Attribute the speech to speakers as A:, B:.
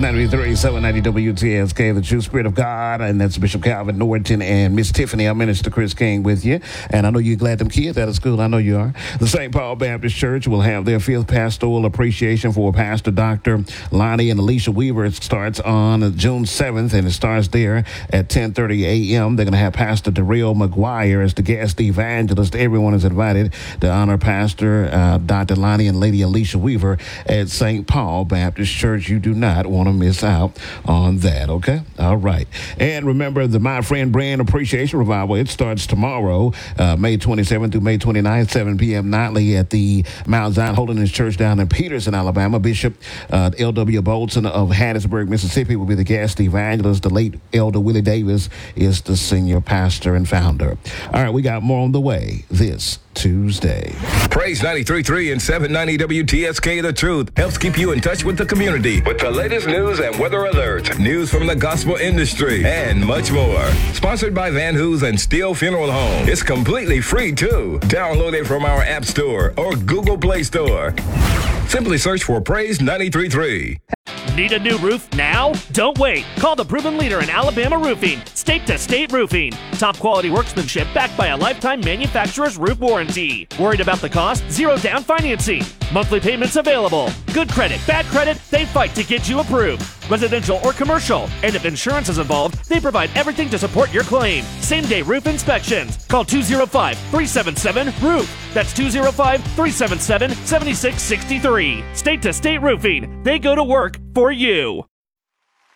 A: 93.3, 790 WTSK, the true spirit of God. And that's Bishop Calvin Norton and Miss Tiffany, our Minister Chris King with you. And I know you're glad them kids out of school. I know you are. The St. Paul Baptist Church will have their 5th pastoral appreciation for Pastor Dr. Lonnie and Alicia Weaver. It starts on June 7th, and it starts there at 10:30 a.m. They're going to have Pastor Darrell McGuire as the guest evangelist. Everyone is invited to honor Pastor Dr. Lonnie and Lady Alicia Weaver at St. Paul Baptist Church. You do not want to miss out on that, okay? All right. And remember, the My Friend Brand Appreciation Revival, it starts tomorrow, May 27th through May 29th, 7 p.m. nightly at the Mount Zion Holiness Church down in Peterson, Alabama. Bishop L.W. Bolton of Hattiesburg, Mississippi will be the guest evangelist. The late Elder Willie Davis is the senior pastor and founder. All right, we got more on the way this Tuesday.
B: Praise 93.3 and 790 WTSK The Truth helps keep you in touch with the community with the latest news and weather alerts, news from the gospel industry, and much more. Sponsored by Van Hoos and Steele Funeral Home. It's completely free, too. Download it from our App Store or Google Play Store. Simply search for Praise 93.3.
C: Need a new roof now? Don't wait. Call the proven leader in Alabama roofing, State to State Roofing. Top quality workmanship backed by a lifetime manufacturer's roof warranty. Worried about the cost? Zero down financing. Monthly payments available. Good credit, bad credit, they fight to get you approved. Residential or commercial. And if insurance is involved, they provide everything to support your claim. Same-day roof inspections. Call 205-377-ROOF. That's 205-377-7663. State to State Roofing. They go to work for you.